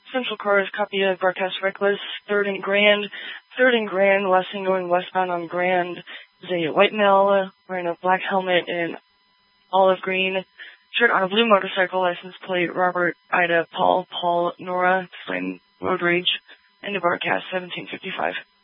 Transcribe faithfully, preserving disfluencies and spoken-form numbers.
Central Cars, copy of broadcast reckless, third and Grand, third and Grand, last thing going westbound on Grand is a white male wearing a black helmet and olive green shirt on a blue motorcycle, license plate Robert Ida Paul Paul Nora, displaying road rage, end of broadcast seventeen fifty-five.